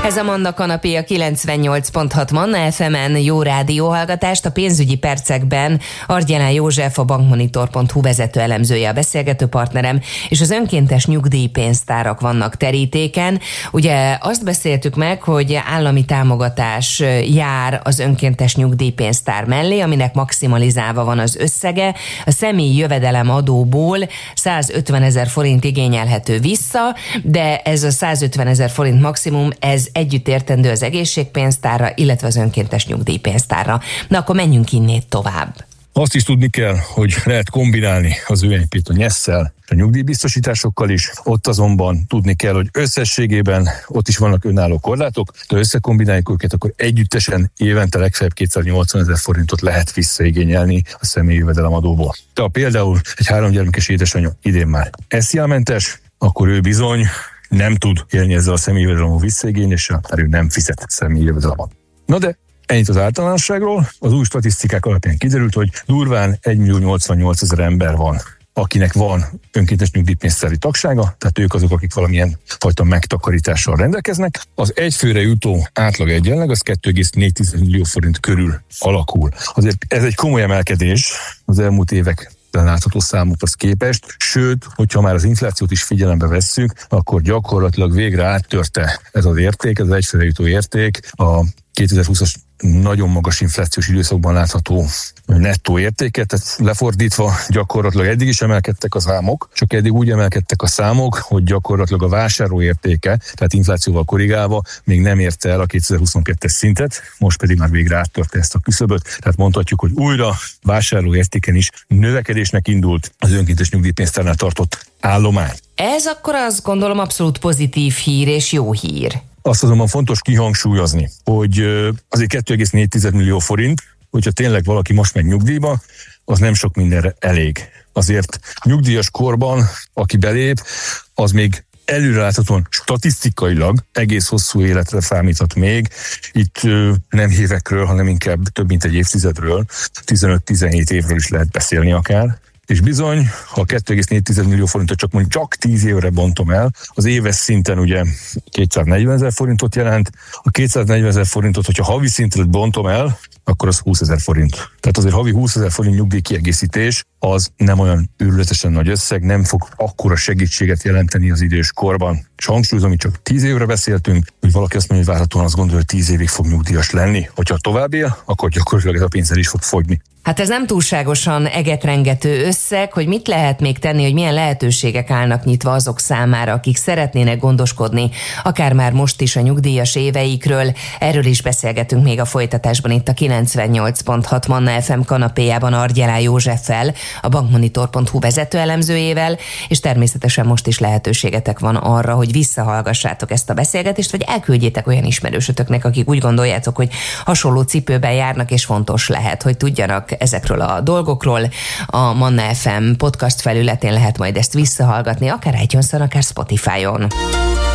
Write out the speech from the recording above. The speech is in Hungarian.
Ez a Manna kanapé a 98.6 Manna FM-en. Jó rádióhallgatást. A pénzügyi percekben Argyelán József, a bankmonitor.hu vezető elemzője a beszélgető partnerem, és az önkéntes nyugdíjpénztárak vannak terítéken. Ugye azt beszéltük meg, hogy állami támogatás jár az önkéntes nyugdíjpénztár mellé, aminek maximalizálva van az összege. A személyi jövedelem adóból 150 000 forint igényelhető vissza, de ez a 150 000 forint maximum, ez együtt értendő az egészségpénztárra, illetve az önkéntes nyugdíjpénztárra. Na akkor menjünk innét tovább. Azt is tudni kell, hogy lehet kombinálni az ÖNP-t a NYESZ-szel, a nyugdíjbiztosításokkal is. Ott azonban tudni kell, hogy összességében ott is vannak önálló korlátok, de összekombináljuk őket, akkor együttesen évente legfeljebb 280 000 forintot lehet visszaigényelni a személyi jövedelemadóból. Tehát például egy 3 gyermekes édesanyja idén már SZIA-mentes, akkor ő bizony nem tud élni ezzel a személyi jövedelemadó visszaigényléssel, mert ő nem fizet személyi jövedelemadót. Na de ennyit az általánosságról. Az új statisztikák alapján kiderült, hogy durván 1 088 000 ember van, akinek van önkéntes nyugdíjpénztári tagsága, tehát ők azok, akik valamilyen fajta megtakarítással rendelkeznek. Az egyfőre jutó átlag egyenleg az 2,4 millió forint körül alakul. Azért ez egy komoly emelkedés az elmúlt évek látható számokhoz képest, sőt, hogyha már az inflációt is figyelembe vesszük, akkor gyakorlatilag végre áttörte ez az érték, ez az egyfőre jutó érték a 2020-as nagyon magas inflációs időszakban látható nettó értéket, tehát lefordítva gyakorlatilag eddig is emelkedtek a számok, csak eddig úgy emelkedtek a számok, hogy gyakorlatilag a vásárlóértéke, tehát inflációval korrigálva még nem érte el a 2022-es szintet, most pedig már végre áttörte ezt a küszöböt, tehát mondhatjuk, hogy újra vásárlóértéken is növekedésnek indult az önkéntes nyugdíjpénztárnál tartott állomány. Ez akkor azt gondolom abszolút pozitív hír és jó hír. Azt azonban fontos kihangsúlyozni, hogy azért 2,4 millió forint, hogyha tényleg valaki most megy nyugdíjba, az nem sok mindenre elég. Azért nyugdíjas korban, aki belép, az még előreláthatóan statisztikailag egész hosszú életre számíthat még. Itt nem évekről, hanem inkább több mint egy évtizedről, 15-17 évről is lehet beszélni akár. És bizony, ha 2,4 millió forintot csak 10 évre bontom el, az éves szinten ugye 240 000 forintot jelent. A 240 000 forintot, hogyha havi szintre bontom el, akkor az 20 000 forint. Tehát azért havi 20 000 forint nyugdíjkiegészítés az nem olyan őrületesen nagy összeg, nem fog akkora segítséget jelenteni az idős korban. És hangsúlyozom, hogy csak 10 évre beszéltünk, hogy valaki azt mondja, hogy várhatóan azt gondolja, hogy 10 évig fog nyugdíjas lenni. Hogyha tovább él, akkor gyakorlatilag ez a pénzzel is fog fogyni. Hát ez nem túlságosan egetrengető összeg, hogy mit lehet még tenni, hogy milyen lehetőségek állnak nyitva azok számára, akik szeretnének gondoskodni, akár már most is a nyugdíjas éveikről. Erről is beszélgetünk még a folytatásban itt a 98.6 Manna FM kanapéjában Argyelán Józseffel, a bankmonitor.hu vezető elemzőjével, és természetesen most is lehetőségetek van arra, hogy visszahallgassátok ezt a beszélgetést, vagy elküldjétek olyan ismerősötöknek, akik úgy gondoljátok, hogy hasonló cipőben járnak, és fontos lehet, hogy tudjanak ezekről a dolgokról. A Manna FM podcast felületén lehet majd ezt visszahallgatni, akár iTunes-on, akár Spotify-on.